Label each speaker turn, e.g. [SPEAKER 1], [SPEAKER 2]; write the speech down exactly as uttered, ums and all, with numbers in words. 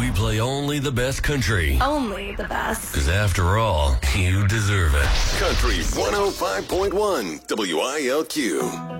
[SPEAKER 1] We play only the best country.
[SPEAKER 2] Only the best.
[SPEAKER 1] Because after all, you deserve it.
[SPEAKER 3] Country one oh five point one W I L Q.